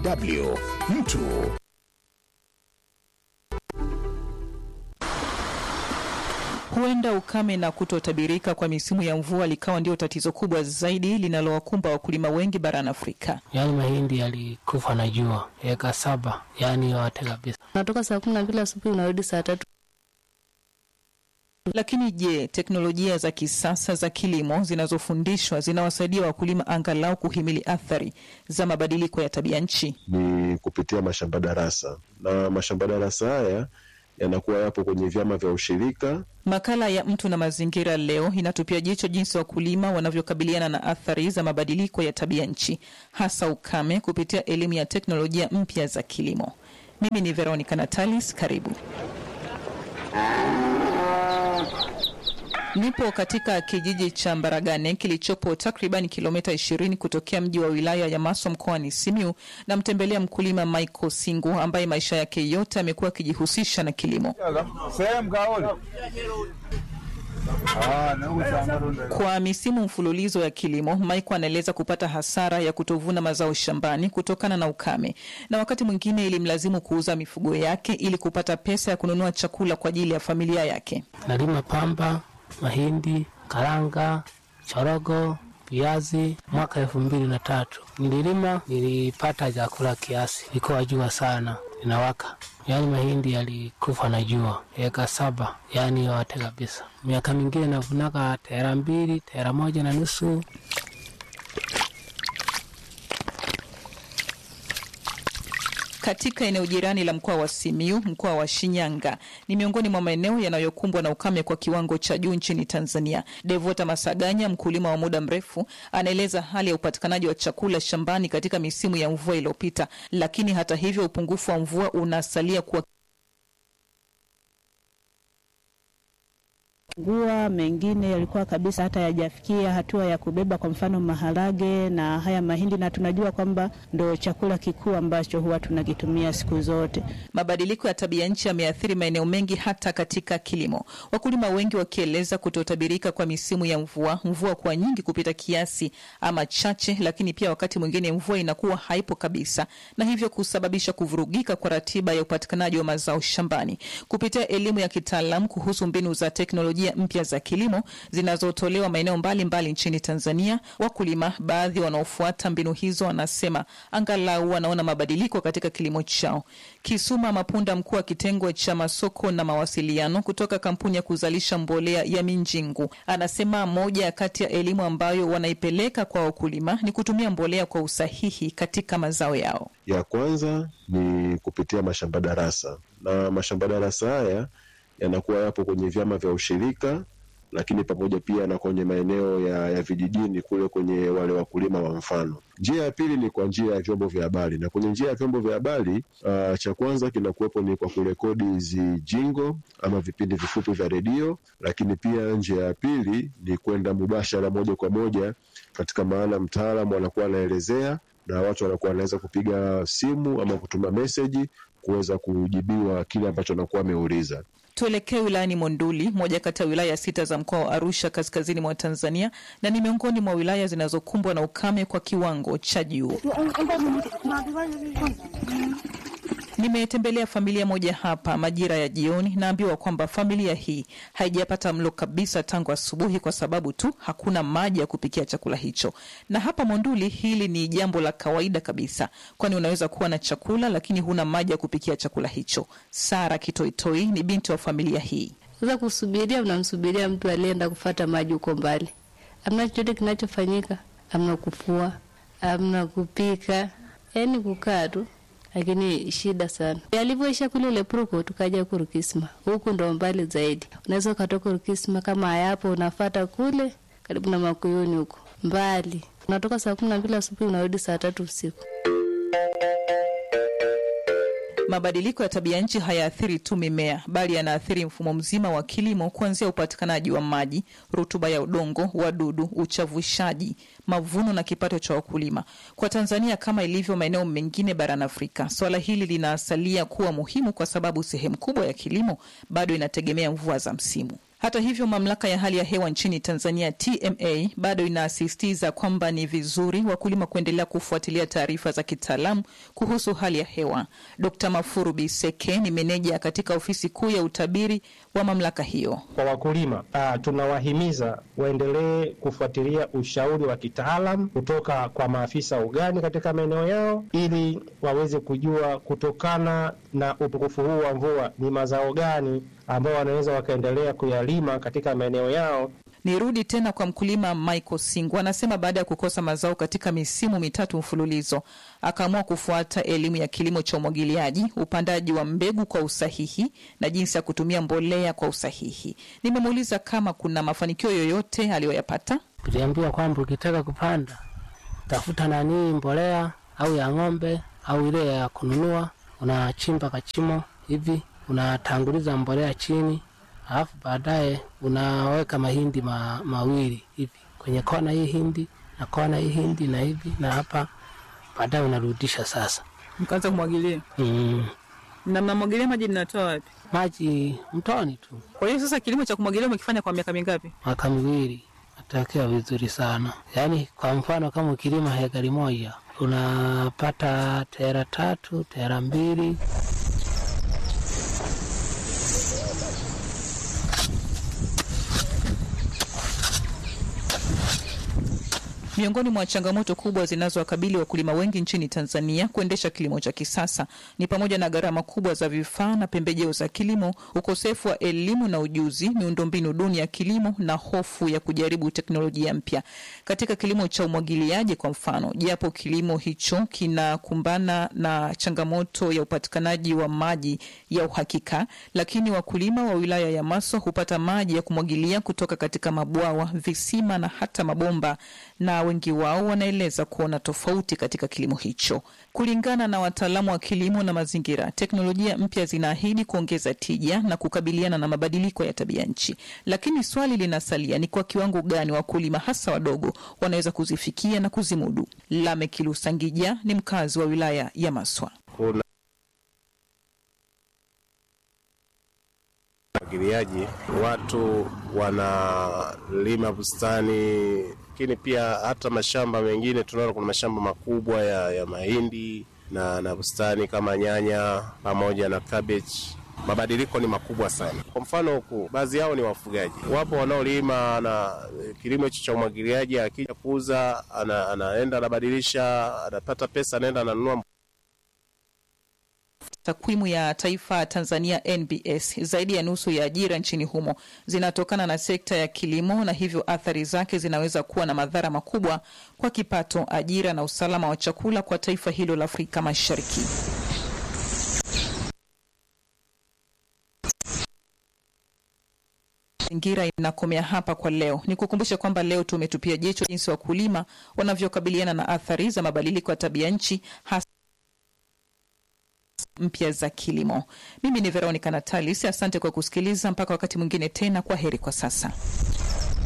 DW mtu. Huenda ukame na kutotabirika kwa misimu ya mvua likawa ndio tatizo kubwa zaidi linalowakumba wakulima wengi barani Afrika. Yaani mahindi yalikufa na jua, eka 7, yaani yote kabisa. Natoka saa 12 asubuhi unarudi saa 3. Lakini je, teknolojia za kisasa za kilimo zinazofundishwa zinawasaidia wakulima angalau kuhimili athari za mabadiliko ya tabia nchi? Ni kupitia mashamba darasa. Na mashamba darasa haya yanakuwa yapo kwenye vyama vya ushirika. Makala ya Mtu na Mazingira leo inatupia jicho jinsi wakulima wanavyokabiliana na athari za mabadiliko ya tabia nchi, hasa ukame, kupitia elimu ya teknolojia mpya za kilimo. Mimi ni Veronica Natalis, karibu. Nipo katika kijiji cha Mbaragane kilichopo takriban kilomita 20 kutokea mji wa wilaya ya Maswa mkoani Simiyu, na mtembelea mkulima Michael Singu ambaye maisha yake yote amekuwa akijihusisha na kilimo. Kwa misimu mfululizo ya kilimo, Michael anaeleza kupata hasara ya kutovuna mazao shambani kutokana na ukame, na wakati mwingine ilimlazimu kuuza mifugo yake ili kupata pesa ya kununua chakula kwa ajili ya familia yake. Nalima pamba, mahindi, karanga, chorogo, viazi. Mwaka 2003 nililima, nilipata chakula kiasi, ilikuwa jua sana inawaka. Yaani mahindi yalikufa na jua, eka 7, yaani yote kabisa. Miaka mingine navunaka tera 2, tera 1.5. Katika eneo jirani la mkoa wa Simiyu, mkoa wa Shinyanga ni miongoni mwa maeneo yanayokumbwa na ukame kwa kiwango cha juu nchini Tanzania. Devota Masaganya, mkulima wa muda mrefu, anaeleza hali ya upatikanaji wa chakula shambani katika misimu ya mvua iliyopita, lakini hata hivyo upungufu wa mvua unasalia kuwa Gua mengine yalikuwa kabisa hata yajafikia hatua ya kubeba, kwa mfano maharage na haya mahindi, na tunajua kwamba ndo chakula kikuu ambacho huwa tunakitumia siku zote. Mabadiliko ya tabia nchi yameathiri maeneo mengi hata katika kilimo. Wakulima wengi wakieleza kutotabirika kwa misimu ya mvua kwa nyingi kupita kiasi ama chache, lakini pia wakati mwingine mvua inakuwa haipo kabisa, na hivyo kusababisha kuvurugika kwa ratiba ya upatikanaji wa mazao shambani. Kupitia elimu ya kitaalamu kuhusu mbinu za teknolojia mpya za kilimo zinazotolewa maeneo mbalimbali nchini Tanzania, wakulima baadhi wanaofuata mbinu hizo wanasema angalau wanaona mabadiliko katika kilimo chao. Kisuma Mapunda, mkuu wa kitengo cha masoko na mawasiliano kutoka kampuni ya kuzalisha mbolea ya Minjingu, anasema moja kati ya elimu ambayo wanaipeleka kwa wakulima ni kutumia mbolea kwa usahihi katika mazao yao. Ya kwanza ni kupitia mashamba darasa. Na mashamba darasa haya yanakuwa yapo kwenye vyama vya ushirika, lakini pamoja pia na kwenye maeneo ya vijijini kule kwenye wale wakulima wa mfano. Njia ya pili ni kwa njia ya vyombo vya habari. Na kwenye njia ya vyombo vya habari, cha kwanza kinakuwepo ni kwa kurekodi hizi jingo ama vipindi vifupi vya redio, lakini pia njia ya pili ni kwenda mubashara moja kwa moja katika maana mtaalamu anakuwa anaelezea na watu wanakuwa wanaweza kupiga simu ama kutuma message kuweza kujibiwa kile ambacho anakuwa ameuliza. Tuelekee wilayani Monduli, moja kati ya wilaya 6 za mkoa wa Arusha kaskazini mwa Tanzania, na ni miongoni mwa wilaya zinazokumbwa na ukame kwa kiwango cha juu. Nimetembelea familia moja hapa majira ya jioni, naambiwa kwamba familia hii haijapata mlo kabisa tangu asubuhi kwa sababu tu hakuna maji ya kupikia chakula hicho. Na hapa Monduli hili ni jambo la kawaida kabisa, kwani unaweza kuwa na chakula lakini huna maji ya kupikia chakula hicho. Sara Kitoitoi ni binti wa familia hii. Sasa kusubiria, unamsubiria mtu alienda kufuata maji huko mbali. Hamna chochote kinachofanyika, hamna kufua, hamna kupika, yaani kukaa tu. Lakini shida sana. Alivyoisha kule Lepruko tukaja Kurukisma. Huko ndo mbali zaidi. Unaweza kutoka Kurukisma kama hayapo unafuata kule karibu na Makuyuni huko. Mbali. Unatoka saa 12 asubuhi unarudi saa 3 usiku. Mabadiliko ya tabia nchi hayaathiri tu mimea, bali yanaathiri mfumo mzima wa kilimo, kuanzia upatikanaji wa maji, rutuba ya udongo, wadudu, uchavushaji, mavuno na kipato cha wakulima. Kwa Tanzania kama ilivyo maeneo mengine barani Afrika, swala hili linasalia kuwa muhimu kwa sababu sehemu kubwa ya kilimo bado inategemea mvua za msimu. Hata hivyo, mamlaka ya hali ya hewa nchini Tanzania TMA bado inasisitiza kwamba ni vizuri wakulima kuendelea kufuatilia taarifa za kitaalamu kuhusu hali ya hewa. Dr. Mafuru Biseke ni meneja katika ofisi kuu ya utabiri wa mamlaka hiyo. Kwa wakulima, tunawahimiza waendelee kufuatilia ushauri wa kitaalamu kutoka kwa maafisa ugani katika maeneo yao ili waweze kujua kutokana na upungufu huu wa mvua ni mazao gani ambao wanaweza wakaendelea kuyalima katika maeneo yao. Nirudi tena kwa mkulima Michael Singu. Anasema baada ya kukosa mazao katika misimu 3 mfululizo, akaamua kufuata elimu ya kilimo cha umwagiliaji, upandaji wa mbegu kwa usahihi na jinsi ya kutumia mbolea kwa usahihi. Nimemuuliza kama kuna mafanikio yoyote aliyoyapata. Tuliambiwa kwamba ukitaka kupanda, tafuta mbolea au ya ng'ombe au ile ya kununua, unachimba kachimo hivi, unatanguliza mbolea chini, alafu baadaye unaweka mahindi mawili hivi kwenye kona hii hindi na kona hii hindi na hivi, na hapa baadaye unarudisha sasa. Mkaanza kumwagilia. Na mnamwagilia maji ninatoa wapi? Maji mtoni tu. Kwa hiyo sasa kilimo cha kumwagilia umekifanya kwa miaka mingapi? Miaka 2. Atakia vizuri sana. Yaani kwa mfano kama ukilima hekari moja, unapata tera 3, tera 2. Miongoni mwa changamoto kubwa zinazowakabili wakulima wengi nchini Tanzania kuendesha kilimo cha kisasa ni pamoja na gharama kubwa za vifaa na pembejeo za kilimo, ukosefu wa elimu na ujuzi, miundombinu duni ya kilimo na hofu ya kujaribu teknolojia mpya. Katika kilimo cha umwagiliaji kwa mfano, japo kilimo hicho kinakumbana na changamoto ya upatikanaji wa maji ya uhakika, lakini wakulima wa wilaya ya Maswa hupata maji ya kumwagilia kutoka katika mabwawa, visima na hata mabomba, na wengi wao wanaeleza kuona tofauti katika kilimo hicho. Kulingana na wataalamu wa kilimo na mazingira, teknolojia mpya zinaahidi kuongeza tija na kukabiliana na mabadiliko ya tabia nchi. Lakini swali linasalia, ni kwa kiwango gani wakulima hasa wadogo wanaweza kuzifikia na kuzimudu? Lameck Lusangija ni mkazi wa wilaya ya Maswa. Umwagiliaji, watu wanalima bustani, lakini pia hata mashamba mengine tunaona kuna mashamba makubwa ya mahindi na bustani kama nyanya pamoja na cabbage. Mabadiliko ni makubwa sana. Kwa mfano huku, baadhi yao ni wafugaji. Wapo wanaolima na kilimo cha umwagiliaji, akija kuuza anaenda anabadilisha, anapata pesa, anaenda ananunua. Takwimu ya taifa Tanzania NBS, zaidi ya nusu ya ajira nchini humo zinatokana na sekta ya kilimo, na hivyo athari zake zinaweza kuwa na madhara makubwa kwa kipato, ajira na usalama wa chakula kwa taifa hilo la Afrika Mashariki. Mazingira inakomea hapa kwa leo. Nikukumbusha kwamba leo tumetupia jicho jinsi wakulima wanavyokabiliana na athari za mabadiliko ya tabia nchi, hasa mpya za kilimo. Mimi ni Veronica Natalis, asante kwa kusikiliza. Mpaka wakati mwingine tena, kwa heri kwa sasa.